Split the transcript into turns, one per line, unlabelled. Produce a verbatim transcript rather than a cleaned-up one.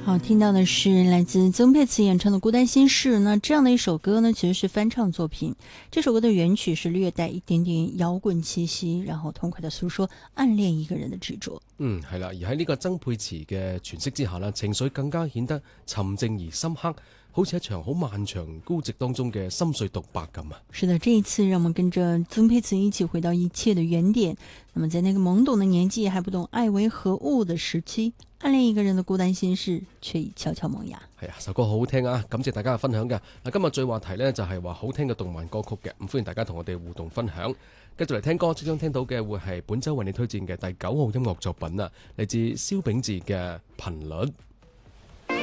好，听到的是来自曾沛慈演唱的《孤单心事》。那这样的一首歌呢，其实是翻唱作品。这首歌的原曲是略带一点点搖滾氣息，然後痛快地訴說暗戀一個人的執着。
嗯，係啦，而喺呢個曾沛慈嘅詮釋之下呢，情緒更加顯得沉靜而深刻，好似一場好漫長孤寂當中嘅心碎獨白咁啊！
是的，這一次讓我們跟着曾沛慈一起回到一切的原點。那麼在那個懵懂的年紀，還不懂愛為何物的時期，暗戀一個人的孤單心事，卻已悄悄萌芽。
係啊，首歌好好聽啊！感謝大家嘅分享嘅。嗱，今日最話題呢，就係話好聽嘅動漫歌曲嘅，咁歡迎大家同我哋互動分享。繼續嚟聽歌，即將聽到嘅會係本周為你推薦嘅第九號音樂作品啊，嚟自蕭秉治嘅《頻率》。